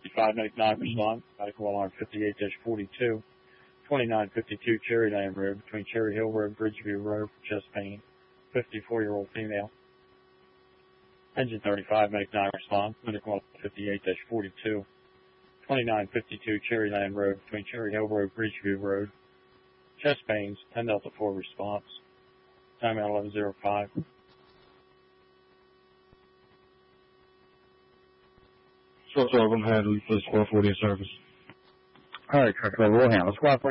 55, medic 9 response, medical alarm 58-42, 2952 Cherryland Road, between Cherry Hill Road, Bridgeview Road, chest pain, 54-year-old female. Engine 35, medic 9 response, medical alarm 58-42, 2952 Cherryland Road, between Cherry Hill Road, Bridgeview Road, chest pains, 10 Delta 4 response, timeout 11:05. So I'm handling for Squad 40 in service. All right, Truck Level, we'll handle Squad 40.